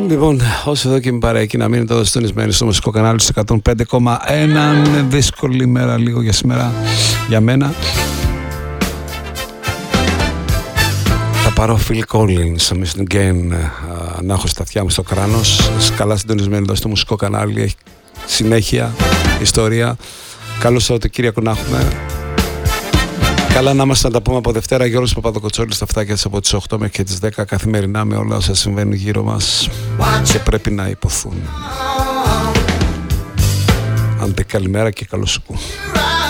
Λοιπόν, όσο εδώ και μην παρέκει να μείνετε εδώ συντονισμένοι στο μουσικό κανάλι στο 105,1. Είναι δύσκολη ημέρα λίγο για σήμερα για μένα. Θα πάρω Phil Collins, Missing Again, να έχω στα αυτιά μου στο κράνος. Καλά συντονισμένοι εδώ στο μουσικό κανάλι, έχει συνέχεια, ιστορία. Καλό Σαββατοκύριακο να έχουμε. Καλά να είμαστε, να τα πούμε από Δευτέρα. Γιώργος Παπαδοκοτσόλης στα αυτάκια της από τις 8 μέχρι και τις 10 καθημερινά με όλα όσα συμβαίνουν γύρω μας και πρέπει να υποθούν. Άντε καλημέρα και καλό σου.